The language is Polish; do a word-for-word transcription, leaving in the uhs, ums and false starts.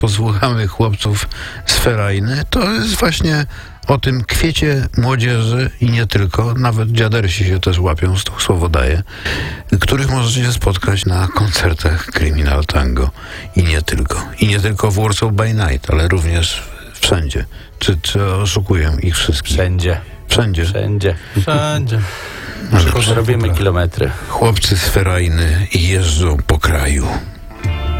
posłuchamy chłopców z Ferajny, to jest właśnie o tym kwiecie młodzieży i nie tylko, nawet dziadersi się też łapią, z tych słowo daję, których możecie spotkać na koncertach Criminal Tango i nie tylko. I nie tylko w Warsaw by Night, ale również wszędzie. Czy, czy oszukuję ich wszystkich? Wszędzie. Wszędzie. Wszędzie. Wszędzie. Robimy kilometry. Chłopcy z Ferajny jeżdżą po kraju.